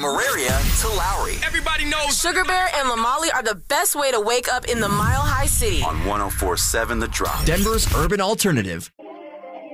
From Auraria to Lowry. Everybody knows Sugar Bear and Lamali are the best way to wake up in the Mile High City. On 104.7 The Drop. Denver's urban alternative.